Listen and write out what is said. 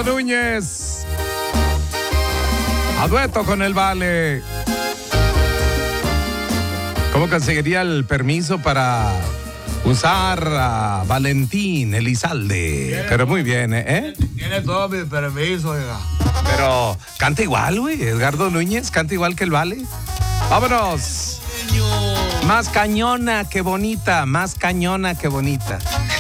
Edgardo Núñez. A dueto con el Vale. ¿Cómo conseguiría el permiso para usar a Valentín Elizalde? Pero muy bien, ¿eh? Tiene todo mi permiso, oiga. Pero canta igual, güey. Edgardo Núñez canta igual que el Vale. Vámonos. Más cañona que bonita, más cañona que bonita.